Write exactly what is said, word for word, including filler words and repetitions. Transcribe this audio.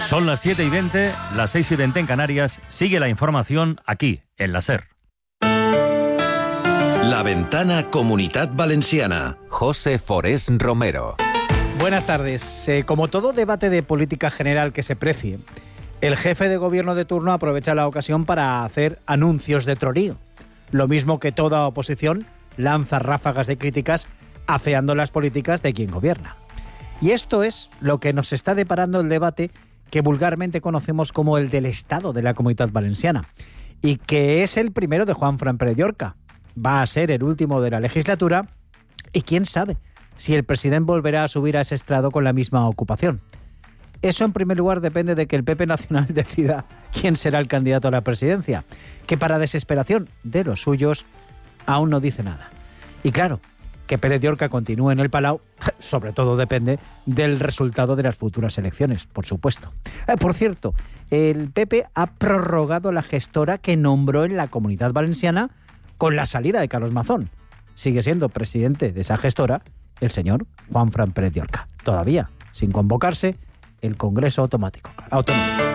Son las siete y veinte, las seis y veinte en Canarias. Sigue la información aquí, en la SER. La Ventana Comunitat Valenciana. José Forés Romero. Buenas tardes. Eh, como todo debate de política general que se precie, el jefe de gobierno de turno aprovecha la ocasión para hacer anuncios de trorío. Lo mismo que toda oposición lanza ráfagas de críticas afeando las políticas de quien gobierna. Y esto es lo que nos está deparando el debate que vulgarmente conocemos como el del Estado de la Comunitat Valenciana, y que es el primero de Juanfran Pérez Llorca. Va a ser el último de la legislatura y quién sabe si el presidente volverá a subir a ese estrado con la misma ocupación. Eso en primer lugar depende de que el P P Nacional decida quién será el candidato a la presidencia, que para desesperación de los suyos aún no dice nada. Y claro, que Pérez Llorca continúe en el Palau, sobre todo depende del resultado de las futuras elecciones, por supuesto. Eh, por cierto, el P P ha prorrogado la gestora que nombró en la Comunitat Valenciana con la salida de Carlos Mazón. Sigue siendo presidente de esa gestora el señor Juanfran Pérez Llorca. Todavía sin convocarse el Congreso Automático, Autonómico.